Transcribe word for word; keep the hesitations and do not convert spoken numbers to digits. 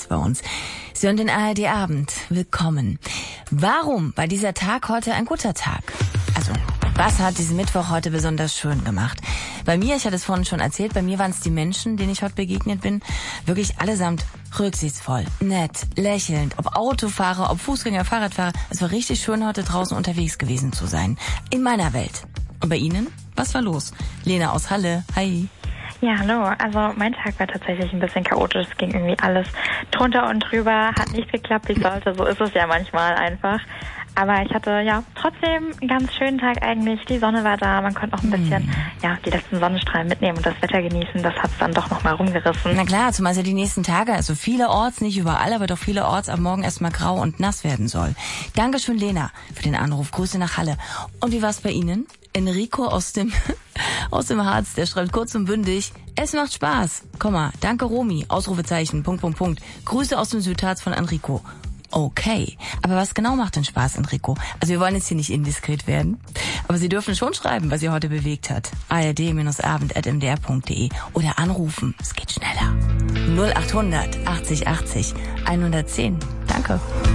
gibt's bei uns. Sie hören den A R D Abend. Willkommen. Warum war dieser Tag heute ein guter Tag? Also, was hat diesen Mittwoch heute besonders schön gemacht? Bei mir, ich hatte es vorhin schon erzählt, bei mir waren es die Menschen, denen ich heute begegnet bin, wirklich allesamt rücksichtsvoll, nett, lächelnd, ob Autofahrer, ob Fußgänger, Fahrradfahrer. Es war richtig schön, heute draußen unterwegs gewesen zu sein. In meiner Welt. Und bei Ihnen? Was war los? Lena aus Halle, hi. Ja, hallo. Also mein Tag war tatsächlich ein bisschen chaotisch. Es ging irgendwie alles drunter und drüber, hat nicht geklappt, wie es sollte. So ist es ja manchmal einfach. Aber ich hatte ja trotzdem einen ganz schönen Tag eigentlich. Die Sonne war da, man konnte auch ein bisschen mm. ja die letzten Sonnenstrahlen mitnehmen und das Wetter genießen. Das hat es dann doch nochmal rumgerissen. Na klar, zumal ja die nächsten Tage, also vielerorts, nicht überall, aber doch vielerorts am Morgen erstmal grau und nass werden soll. Dankeschön, Lena, für den Anruf. Grüße nach Halle. Und wie war's bei Ihnen? Enrico aus dem aus dem Harz, der schreibt kurz und bündig: Es macht Spaß. Komma, danke Romy, Ausrufezeichen, Punkt, Punkt, Punkt. Grüße aus dem Südharz von Enrico. Okay, aber was genau macht denn Spaß, Enrico? Also wir wollen jetzt hier nicht indiskret werden, aber Sie dürfen schon schreiben, was Sie heute bewegt hat. A R D Abend at m d r punkt d e oder anrufen, es geht schneller. null acht hundert achtzig achtzig hundertzehn. Danke.